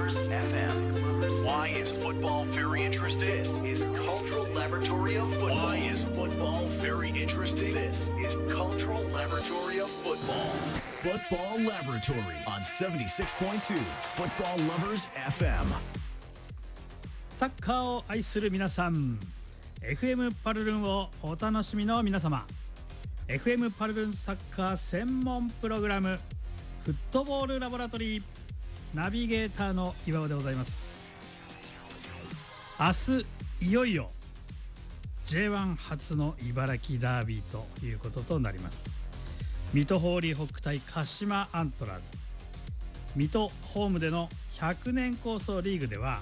Lovers FM. Why is football very interesting? This is Cultural Laboratory of Football. Why is football very interesting? This is Cultural Laboratory of Football. Football Laboratory on 76.2 Football Lovers FM. サッカーを愛する皆さん、 FM パルルンをお楽しみの皆様、 FM パルルンサッカー専門プログラムフットボールラボラトリーナビゲーターの岩尾でございます。明日いよいよ J1 初の茨城ダービーということとなります。水戸ホーリーホック対鹿島アントラーズ。水戸ホームでの100年構想リーグでは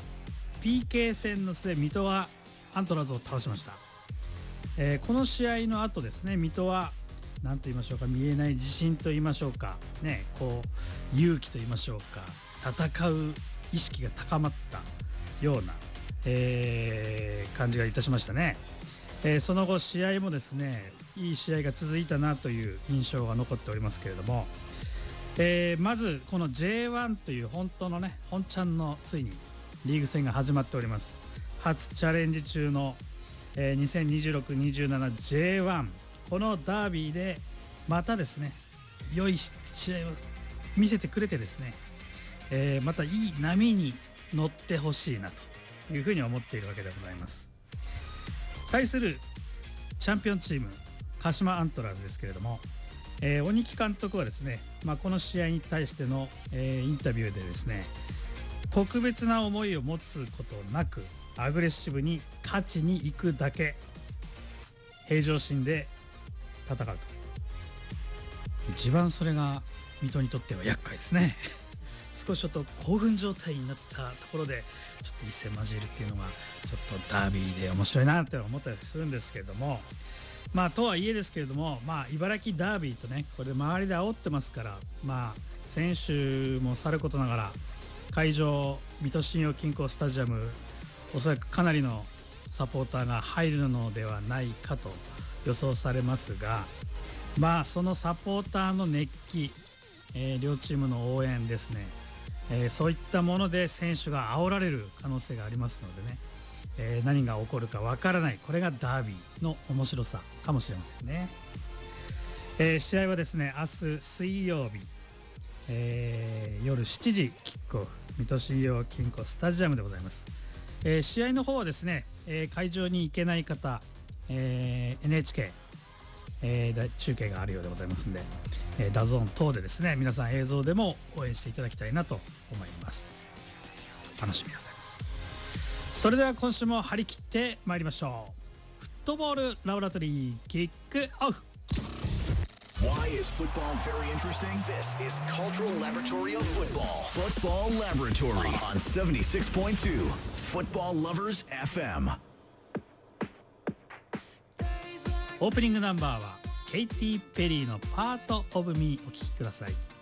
PK 戦の末、水戸はアントラーズを倒しました。この試合の後ですね、水戸は何と言いましょうか、見えない自信と言いましょうかね、こう勇気と言いましょうか、戦う意識が高まったような、感じがいたしましたね。その後試合もですね、いい試合が続いたなという印象が残っておりますけれども、まずこの J1 という本当のね、本ちゃんのついにリーグ戦が始まっております。初チャレンジ中の、2026-27J1、 このダービーでまたですね、良い試合を見せてくれてですね、またいい波に乗ってほしいなというふうに思っているわけでございます。対するチャンピオンチーム鹿島アントラーズですけれども、鬼木監督はですね、この試合に対しての、インタビューでですね、特別な思いを持つことなくアグレッシブに勝ちに行くだけ、平常心で戦うと。一番それが水戸にとっては厄介ですね。少しちょっと興奮状態になったところでちょっと一戦交えるっていうのがちょっとダービーで面白いなって思ったりするんですけれども、とはいえですけれども、茨城ダービーとね、これで周りで煽ってますから、選手もさることながら会場水戸信用金庫スタジアム、おそらくかなりのサポーターが入るのではないかと予想されますが、そのサポーターの熱気、両チームの応援ですね、そういったもので選手が煽られる可能性がありますのでね、何が起こるかわからない、これがダービーの面白さかもしれませんね。試合はですね、明日水曜日、夜7時キックオフ、水戸信用金庫スタジアムでございます。試合の方はですね、会場に行けない方、NHK、中継があるようでございますので、ダゾーン等でですね、皆さん映像でも応援していただきたいなと思います。楽しみでございます。それでは今週も張り切ってまいりましょう。フットボールラボラトリーキックオフ。 Why is football very interesting? This is Cultural Laboratory of Football. Football Laboratory on 76.2 Football Lovers FM. オープニングナンバーはケイティ・ペリーのパートオブミー、お聴きください。